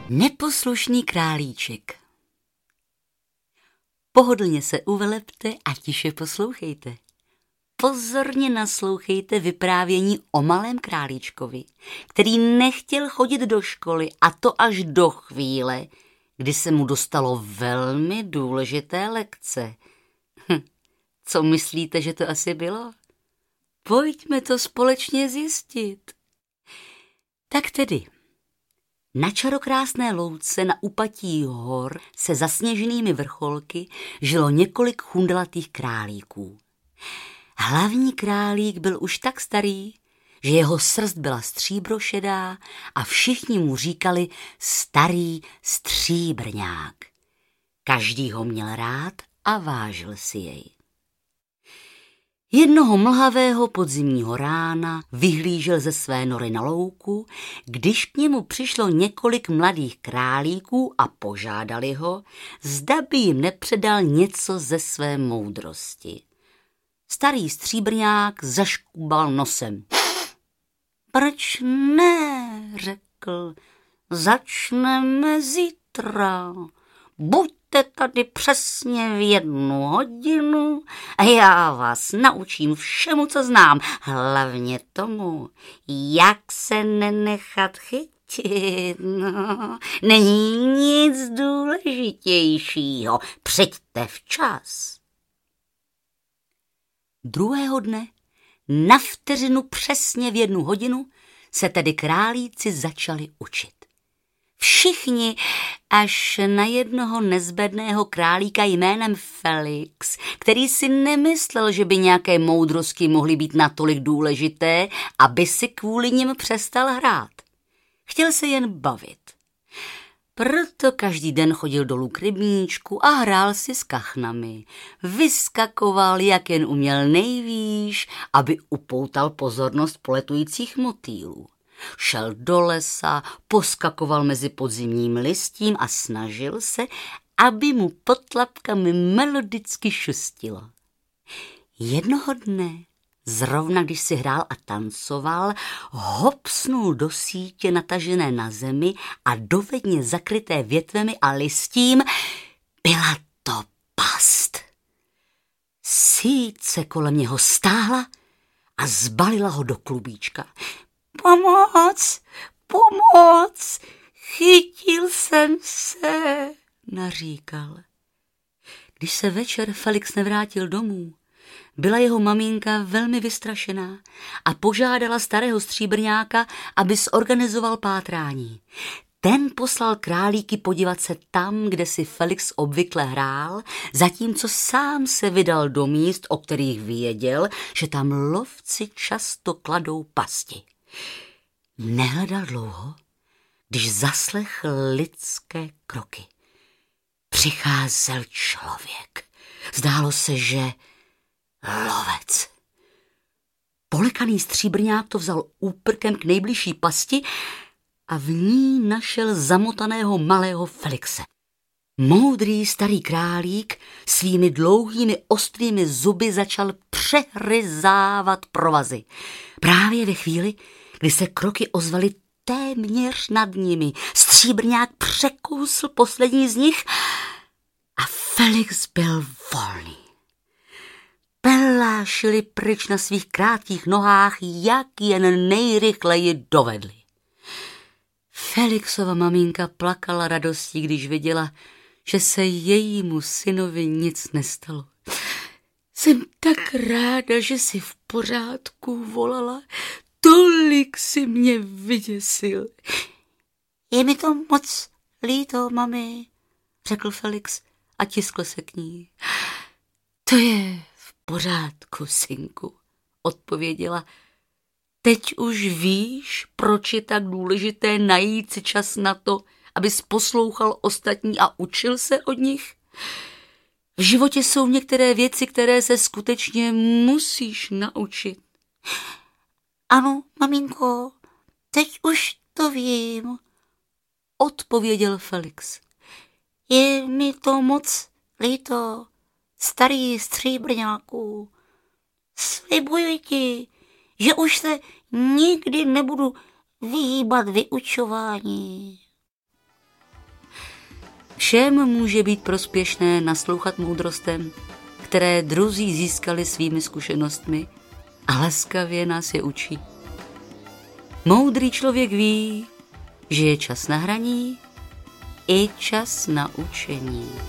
Neposlušný králíček. Pohodlně se uvelepte a tiše poslouchejte. Pozorně naslouchejte vyprávění o malém králíčkovi, který nechtěl chodit do školy, a to až do chvíle, kdy se mu dostalo velmi důležité lekce. Co myslíte, že to asi bylo? Pojďme to společně zjistit. Tak tedy, na čarokrásné louce na úpatí hor se zasněženými vrcholky žilo několik chundelatých králíků. Hlavní králík byl už tak starý, že jeho srst byla stříbrošedá a všichni mu říkali starý stříbrňák. Každý ho měl rád a vážil si jej. Jednoho mlhavého podzimního rána vyhlížel ze své nory na louku, když k němu přišlo několik mladých králíků a požádali ho, zda by jim nepředal něco ze své moudrosti. Starý stříbrňák zaškubal nosem. Proč ne, řekl, začneme zítra. Buďte tady přesně v 1 hodinu a já vás naučím všemu, co znám, hlavně tomu, jak se nenechat chytit. No, není nic důležitějšího, přijďte včas. Druhého dne, na vteřinu přesně v 1 hodinu, se tedy králíci začali učit. Všichni, až na jednoho nezbedného králíka jménem Felix, který si nemyslel, že by nějaké moudrosti mohly být natolik důležité, aby si kvůli nim přestal hrát. Chtěl se jen bavit. Proto každý den chodil dolů k rybníčku a hrál si s kachnami. Vyskakoval, jak jen uměl nejvýš, aby upoutal pozornost poletujících motýlů. Šel do lesa, poskakoval mezi podzimním listím a snažil se, aby mu pod tlapkami melodicky šustilo. Jednoho dne, zrovna když si hrál a tancoval, hopsnul do sítě natažené na zemi a dovedně zakryté větvemi a listím. Byla to past. Síť se kolem něho stáhla a zbalila ho do klubíčka. Pomoc, pomoc, chytil jsem se, naříkal. Když se večer Felix nevrátil domů, byla jeho maminka velmi vystrašená a požádala starého stříbrňáka, aby zorganizoval pátrání. Ten poslal králíky podívat se tam, kde si Felix obvykle hrál, zatímco sám se vydal do míst, o kterých věděl, že tam lovci často kladou pasti. Nehledal dlouho, když zaslechl lidské kroky. Přicházel člověk. Zdálo se, že lovec. Polekaný stříbrňák to vzal úprkem k nejbližší pasti a v ní našel zamotaného malého Felixe. Moudrý starý králík svými dlouhými ostrými zuby začal přehryzávat provazy. Právě ve chvíli, kdy se kroky ozvaly téměř nad nimi, stříbrňák překousl poslední z nich a Felix byl volný. Pelášili pryč na svých krátkých nohách, jak jen nejrychleji dovedli. Felixova maminka plakala radostí, když viděla, že se jejímu synovi nic nestalo. Jsem tak ráda, že jsi v pořádku, volala. Tolik si mě vyděsil. Je mi to moc líto, mami, řekl Felix a tiskl se k ní. To je v pořádku, synku, odpověděla. Teď už víš, proč je tak důležité najít si čas na to, abys poslouchal ostatní a učil se od nich? V životě jsou některé věci, které se skutečně musíš naučit. Ano, maminko, teď už to vím, odpověděl Felix. Je mi to moc líto, starý stříbrňáku. Slibuji ti, že už se nikdy nebudu vyhýbat vyučování. Všem může být prospěšné naslouchat moudrostem, které druzí získali svými zkušenostmi a laskavě nás je učí. Moudrý člověk ví, že je čas na hraní i čas na učení.